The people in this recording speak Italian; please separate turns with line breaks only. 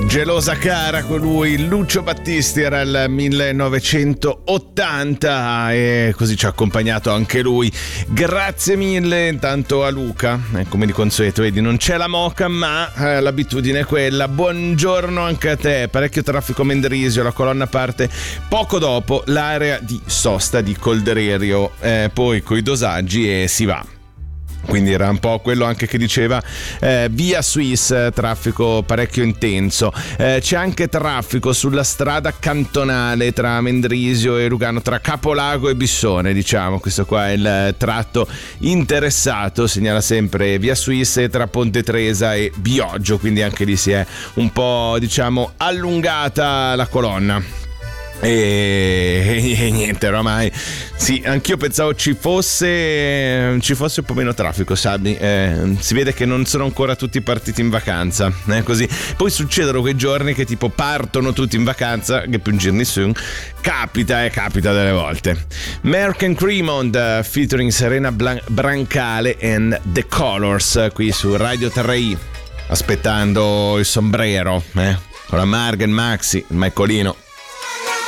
Gelosa cara colui, Lucio Battisti, era il 1980 e così ci ha accompagnato anche lui. Grazie mille intanto a Luca, come di consueto, vedi, non c'è la moca ma l'abitudine è quella. Buongiorno anche a te, parecchio traffico a Mendrisio, la colonna parte poco dopo l'area di sosta di Coldererio, poi coi dosaggi e si va. Quindi era un po' quello anche che diceva via Swiss, traffico parecchio intenso. C'è anche traffico sulla strada cantonale tra Mendrisio e Lugano, tra Capolago e Bissone, diciamo. Questo qua è il tratto interessato, segnala sempre via Swiss, tra Ponte Tresa e Bioggio, quindi anche lì si è un po', diciamo, allungata la colonna. E niente, oramai sì, anch'io pensavo ci fosse un po' meno traffico, sabi, si vede che non sono ancora tutti partiti in vacanza, così. Poi succedono quei giorni che tipo partono tutti in vacanza, che più un giorno nessuno, capita delle volte. Merck and Cremond featuring Serena Brancale and The Colors qui su Radio 3i, aspettando il sombrero con la Margen Maxi, il Michaelino.